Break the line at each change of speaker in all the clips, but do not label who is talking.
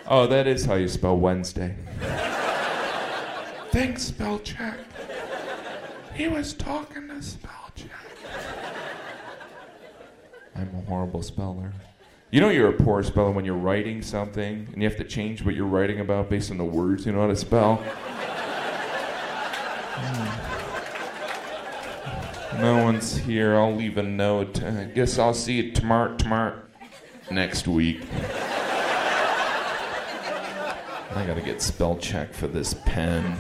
Oh, that is how you spell Wednesday. Thanks, spell check. He was talking to spell check. I'm a horrible speller. You know you're a poor speller when you're writing something and you have to change what you're writing about based on the words you know how to spell. No one's here. I'll leave a note. I guess I'll see you tomorrow next week. I gotta get spell check for this pen.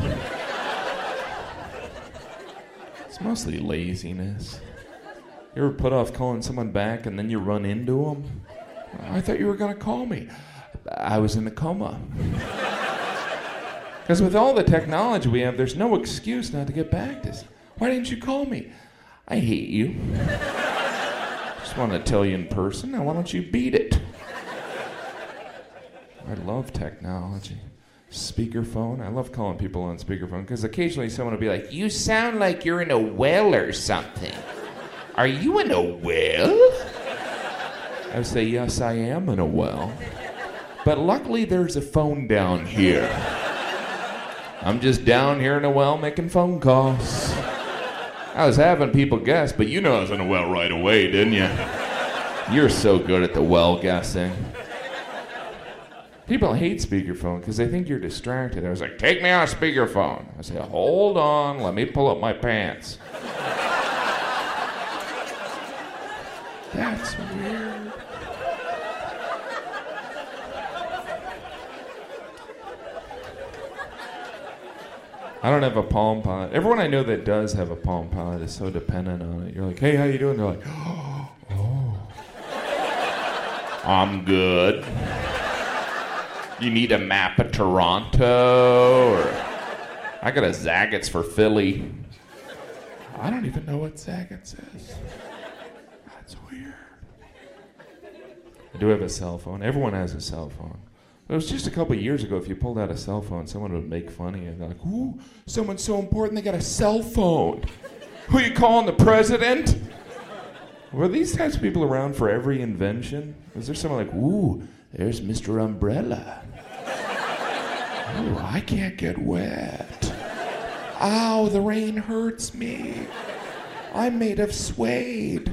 It's mostly laziness. You ever put off calling someone back and then you run into them? I thought you were gonna call me. I was in a coma. Because with all the technology we have, there's no excuse not to get back to us. Why didn't you call me? I hate you. Just want to tell you in person. Now, why don't you beat it? I love technology. Speakerphone. I love calling people on speakerphone because occasionally someone will be like, "You sound like you're in a well or something. Are you in a well?" I would say, "Yes, I am in a well. But luckily there's a phone down here. I'm just down here in a well making phone calls." I was having people guess, but you know I was in a well right away, didn't you? You're so good at the well guessing. People hate speakerphone because they think you're distracted. I was like, "Take me off speakerphone." I said, "Hold on, let me pull up my pants." That's weird. I don't have a Palm Pilot. Everyone I know that does have a Palm Pilot is so dependent on it. You're like, "Hey, how you doing?" They're like, "Oh, I'm good. You need a map of Toronto?" Or, "I got a Zagat's for Philly." I don't even know what Zagat's is. That's weird. I do have a cell phone. Everyone has a cell phone. It was just a couple years ago, if you pulled out a cell phone, someone would make fun of you. They're like, "Ooh, someone's so important, they got a cell phone. Who you calling, the president?" Were these types of people around for every invention? Was there someone like, "Ooh, there's Mr. Umbrella. Ooh, I can't get wet. Ow, the rain hurts me. I'm made of suede."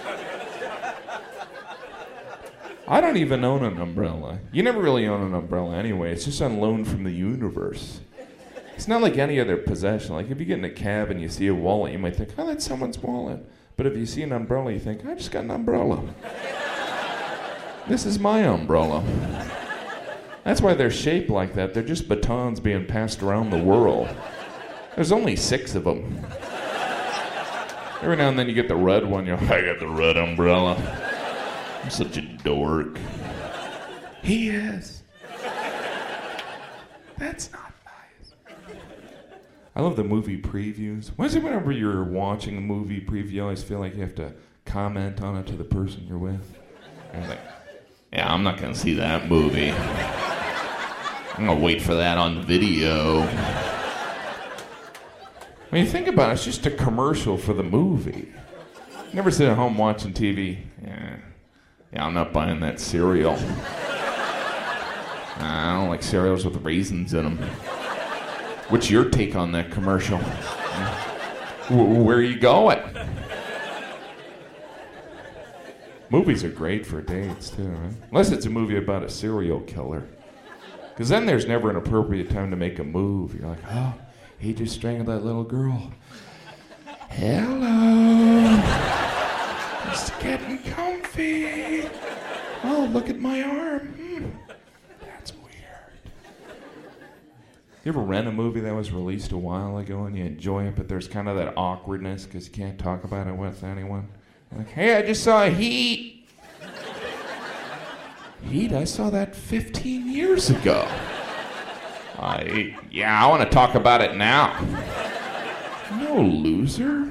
I don't even own an umbrella. You never really own an umbrella anyway. It's just on loan from the universe. It's not like any other possession. Like if you get in a cab and you see a wallet, you might think, "Oh, that's someone's wallet." But if you see an umbrella, you think, "I just got an umbrella. This is my umbrella." That's why they're shaped like that. They're just batons being passed around the world. There's only 6 of them. Every now and then you get the red one. You're like, "I got the red umbrella. I'm such a dork." He is. That's not nice. I love the movie previews. Whenever you're watching a movie preview, you always feel like you have to comment on it to the person you're with. And you're like, "Yeah, I'm not going to see that movie. I'm going to wait for that on video." When you think about it, it's just a commercial for the movie. You never sit at home watching TV. Yeah, I'm not buying that cereal. I don't like cereals with raisins in them. What's your take on that commercial? Where are you going? Movies are great for dates, too, right? Unless it's a movie about a serial killer. Because then there's never an appropriate time to make a move. You're like, "Oh, he just strangled that little girl. Hello. Just getting comfy. Oh, look at my arm. That's weird." You ever rent a movie that was released a while ago and you enjoy it, but there's kind of that awkwardness because you can't talk about it with anyone? You're like, "Hey, I just saw Heat." Heat? I saw that 15 years ago. Yeah, I want to talk about it now. No, loser.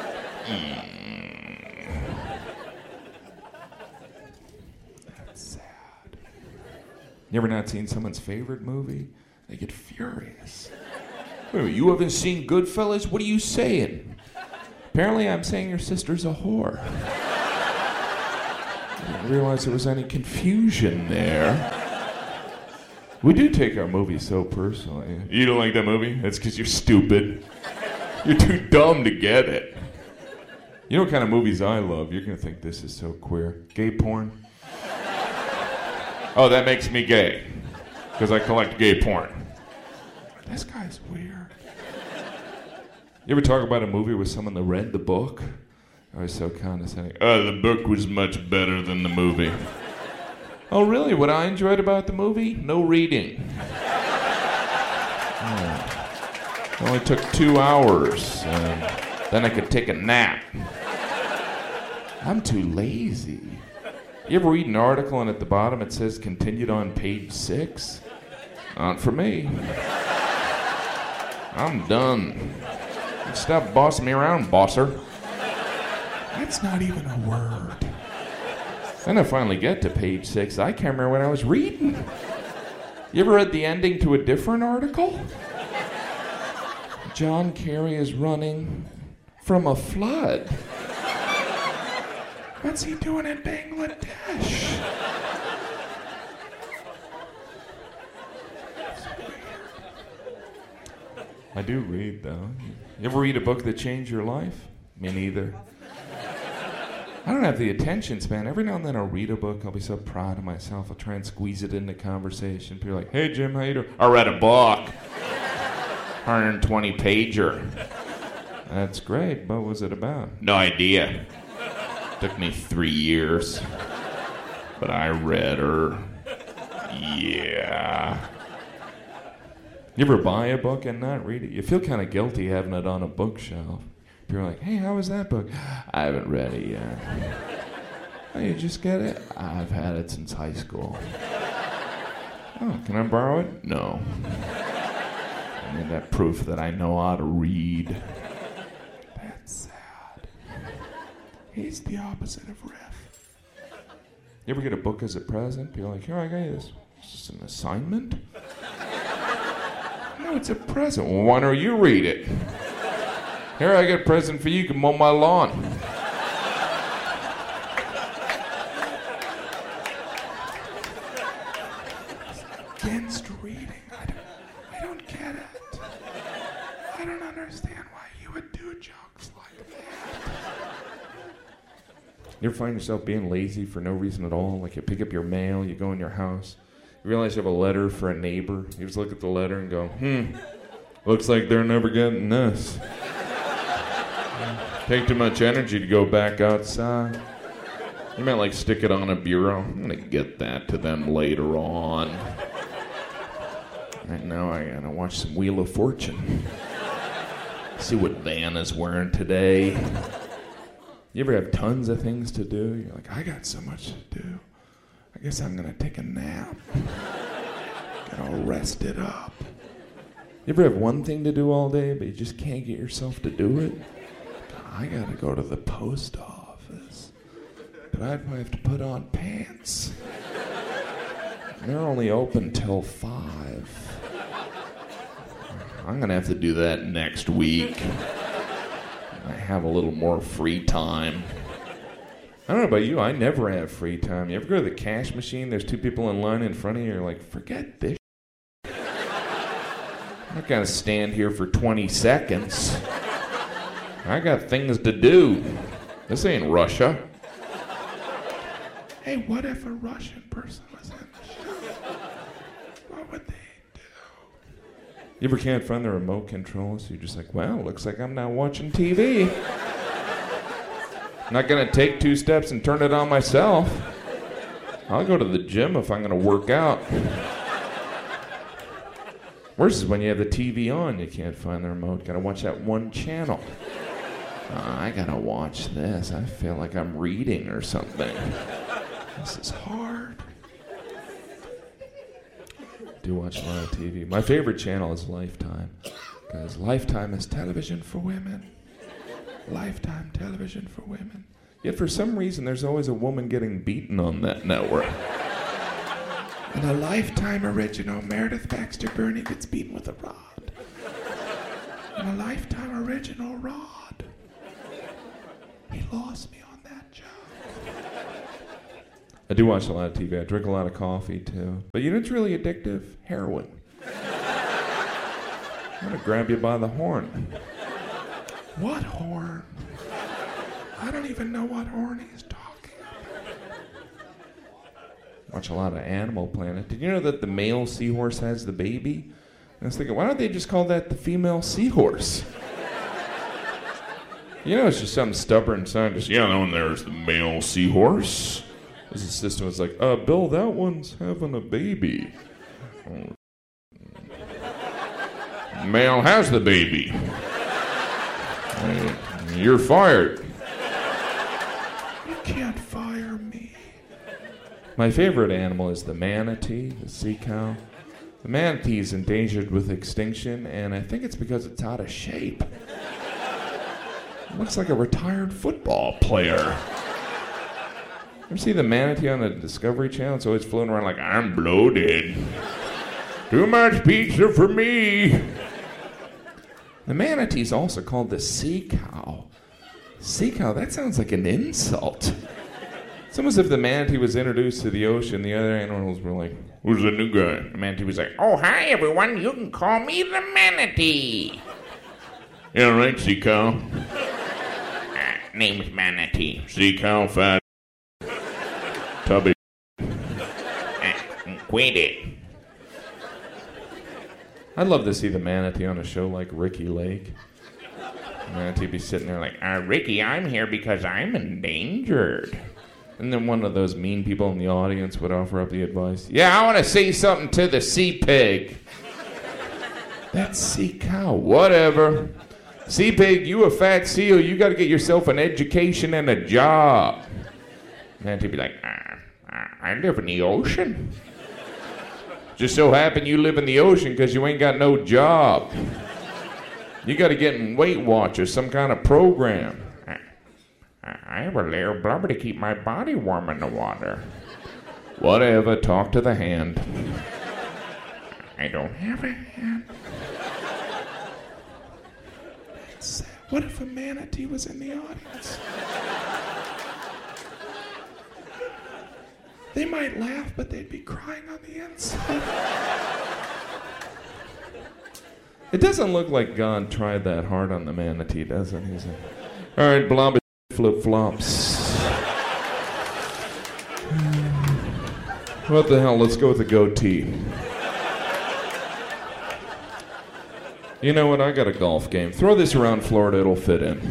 That's sad. You ever not seen someone's favorite movie? They get furious. "Wait a minute, you haven't seen Goodfellas? What are you saying?" "Apparently I'm saying your sister's a whore." I didn't realize there was any confusion there. We do take our movies so personally. You don't like that movie? That's because you're stupid. You're too dumb to get it. You know what kind of movies I love? You're going to think this is so queer. Gay porn. Oh, that makes me gay. Because I collect gay porn. This guy's weird. You ever talk about a movie with someone that read the book? I was so condescending. Oh, the book was much better than the movie. Oh, really? What I enjoyed about the movie? No reading. Oh. It only took 2 hours. Then I could take a nap. I'm too lazy. You ever read an article and at the bottom it says continued on page 6? Not for me. I'm done. Stop bossing me around, bosser. That's not even a word. Then I finally get to page 6. I can't remember what I was reading. You ever read the ending to a different article? John Kerry is running from a flood. What's he doing in Bangladesh? I do read, though. You ever read a book that changed your life? Me neither. I don't have the attention span. Every now and then I'll read a book. I'll be so proud of myself. I'll try and squeeze it into conversation. People are like, hey, Jim, how you doing? I read a book. 120 pager. That's great. What was it about? No idea. Took me 3 years. But I read her. Yeah. You ever buy a book and not read it? You feel kind of guilty having it on a bookshelf. People are like, hey, how was that book? I haven't read it yet. Oh, you just get it? I've had it since high school. Oh, can I borrow it? No. I need that proof that I know how to read. That's sad. He's the opposite of Riff. You ever get a book as a present? People are like, here, I got you this. Is this an assignment? No, it's a present. Well, why don't you read it? Here, I got a present for you. You can mow my lawn. Against reading. I don't get it. I don't understand why you would do jokes like that. You ever find yourself being lazy for no reason at all? Like you pick up your mail, you go in your house, you realize you have a letter for a neighbor. You just look at the letter and go, looks like they're never getting this. Take too much energy to go back outside. You might like stick it on a bureau. I'm gonna get that to them later on. Right now I gotta watch some Wheel of Fortune. See what Van is wearing today. You ever have tons of things to do? You're like, I got so much to do. I guess I'm gonna take a nap. Get all rested up. You ever have one thing to do all day, but you just can't get yourself to do it? I gotta go to the post office. But I'd probably have to put on pants. They're only open till 5. I'm gonna have to do that next week. I have a little more free time. I don't know about you, I never have free time. You ever go to the cash machine, there's 2 people in line in front of you, you're like, forget this. I'm not gonna stand here for 20 seconds. I got things to do. This ain't Russia. Hey, what if a Russian person was in the show? What would they do? You ever can't find the remote control, so you're just like, well, looks like I'm not watching TV. I'm not gonna take 2 steps and turn it on myself. I'll go to the gym if I'm gonna work out. Worse is when you have the TV on, you can't find the remote. Gotta watch that one channel. I gotta watch this. I feel like I'm reading or something. This is hard. Do watch a lot of TV. My favorite channel is Lifetime, because Lifetime is television for women. Lifetime television for women. Yet for some reason, there's always a woman getting beaten on that network. In a Lifetime original, Meredith Baxter Burney gets beaten with a rod. In a Lifetime original, Rod. He lost me on that joke. I do watch a lot of TV. I drink a lot of coffee, too. But you know what's really addictive? Heroin. I'm gonna grab you by the horn. What horn? I don't even know what horn he's talking about. Watch a lot of Animal Planet. Did you know that the male seahorse has the baby? I was thinking, why don't they just call that the female seahorse? You know, it's just some stubborn scientist. Yeah, no, and there's the male seahorse. His assistant was like, Bill, that one's having a baby. Oh. Male has the baby. You're fired. You can't fire me. My favorite animal is the manatee, the sea cow. The manatee is endangered with extinction, and I think it's because it's out of shape. It looks like a retired football player. Ever see the manatee on the Discovery Channel? It's always floating around like, I'm bloated. Too much pizza for me. The manatee is also called the sea cow. Sea cow, that sounds like an insult. It's almost as if the manatee was introduced to the ocean. The other animals were like, who's the new guy? The manatee was like, oh, hi, everyone. You can call me the manatee. Yeah, right, sea cow. Name's Manatee. Sea cow, fat. Tubby. Quit it. I'd love to see the manatee on a show like Ricky Lake. The manatee be sitting there like, Ricky, I'm here because I'm endangered. And then one of those mean people in the audience would offer up the advice, yeah, I want to say something to the sea pig. That's sea cow, whatever. Sea pig, you a fat seal, you got to get yourself an education and a job. Manatee be like, I live in the ocean. Just so happen you live in the ocean because you ain't got no job. You got to get in Weight Watchers, some kind of program. I have a layer of blubber to keep my body warm in the water. Whatever, talk to the hand. I don't have a hand. What if a manatee was in the audience? They might laugh, but they'd be crying on the inside. It doesn't look like God tried that hard on the manatee, does it? He's like, all right, blob flip-flops. What the hell? Let's go with the goatee. You know what? I got a golf game. Throw this around Florida, it'll fit in.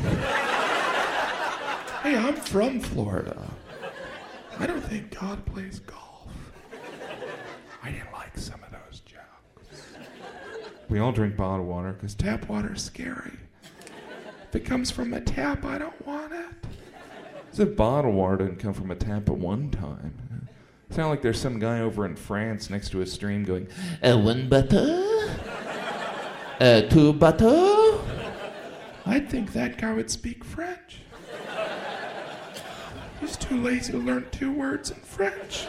Hey, I'm from Florida. I don't think God plays golf. I didn't like some of those jokes. We all drink bottled water because tap water is scary. If it comes from a tap, I don't want it. As if bottled water didn't come from a tap at one time. It sounds like there's some guy over in France next to a stream going, one butter? Two butter? I'd think that guy would speak French. He's too lazy to learn 2 words in French.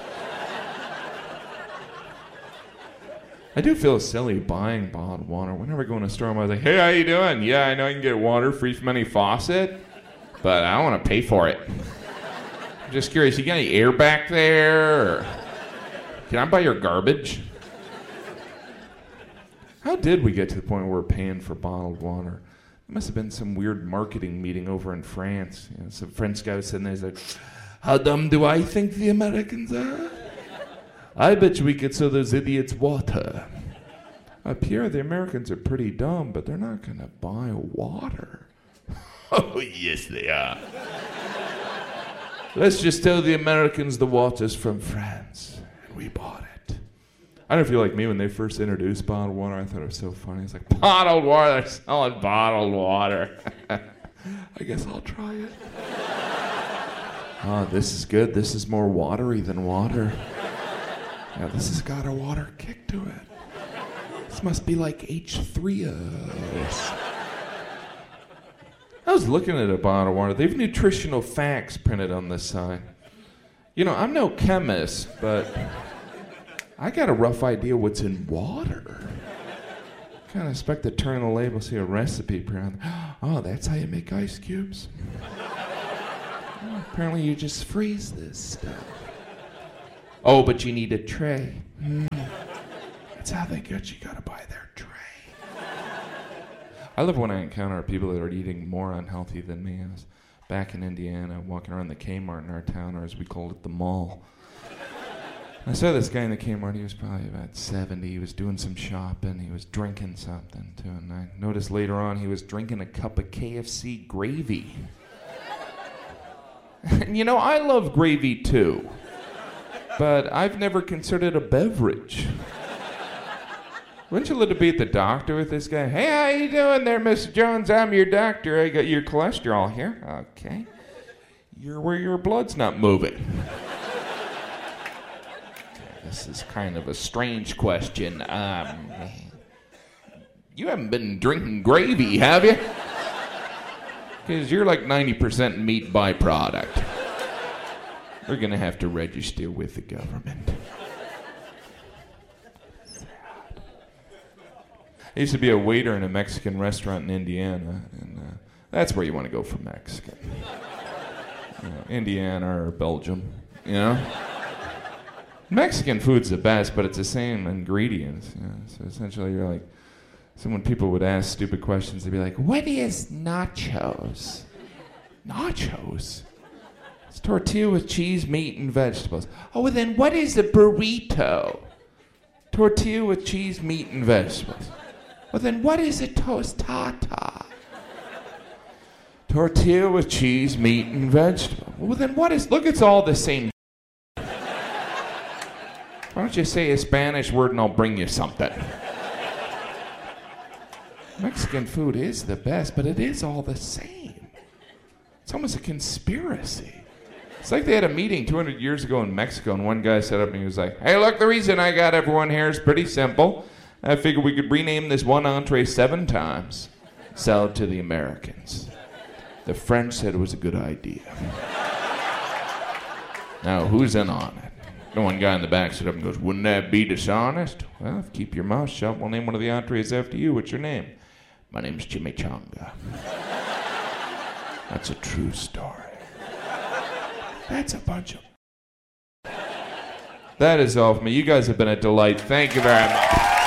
I do feel silly buying bottled water. Whenever I go in a store, I'm always like, hey, how you doing? Yeah, I know you can get water free from any faucet, but I don't want to pay for it. I'm just curious, you got any air back there? Or can I buy your garbage? How did we get to the point where we're paying for bottled water? There must have been some weird marketing meeting over in France. You know, some French guy was sitting there, he's like, how dumb do I think the Americans are? I bet you we could sell those idiots water. Pierre, the Americans are pretty dumb, but they're not going to buy water. Oh, yes, they are. Let's just tell the Americans the water's from France. And we bought it. I don't feel like me when they first introduced bottled water. I thought it was so funny. It's like, bottled water? They're selling bottled water. I guess I'll try it. Oh, this is good. This is more watery than water. Yeah, this has got a water kick to it. This must be like H3O. I was looking at a bottle of water. They have nutritional facts printed on this side. You know, I'm no chemist, but I got a rough idea what's in water. Kind of expect to turn the label, see a recipe printed. Oh, that's how you make ice cubes? Oh, apparently you just freeze this stuff. Oh, but you need a tray. That's how they get you. Gotta buy their tray. I love when I encounter people that are eating more unhealthy than me. I was back in Indiana, walking around the Kmart in our town, or as we called it, the mall. I saw this guy in the Kmart. He was probably about 70. He was doing some shopping. He was drinking something, too. And I noticed later on he was drinking a cup of KFC gravy. And you know, I love gravy, too. But I've never considered it a beverage. Wouldn't you love to be at the doctor with this guy? Hey, how you doing there, Mr. Jones? I'm your doctor. I got your cholesterol here. Okay. You're where your blood's not moving. This is kind of a strange question. You haven't been drinking gravy, have you? Because you're like 90% meat byproduct. We're going to have to register with the government. I used to be a waiter in a Mexican restaurant in Indiana, and that's where you want to go for Mexican. Indiana or Belgium, you know? Mexican food's the best, but it's the same ingredients. You know? So essentially you're like, so when people would ask stupid questions, they'd be like, what is nachos? Nachos? It's tortilla with cheese, meat, and vegetables. Oh, well then what is a burrito? Tortilla with cheese, meat, and vegetables. Well, then what is a tostada? Tortilla with cheese, meat, and vegetable. Well, then what is... Look, it's all the same. Why don't you say a Spanish word and I'll bring you something? Mexican food is the best, but it is all the same. It's almost a conspiracy. It's like they had a meeting 200 years ago in Mexico, and one guy sat up and he was like, hey, look, the reason I got everyone here is pretty simple. I figured we could rename this one entree 7 times, sell it to the Americans. The French said it was a good idea. Now, who's in on it? The one guy in the back stood up and goes, wouldn't that be dishonest? Well, if you keep your mouth shut, we'll name one of the entrees after you. What's your name? My name's Chimichanga. That's a true story. That's a bunch of... That is all for me. You guys have been a delight. Thank you very much.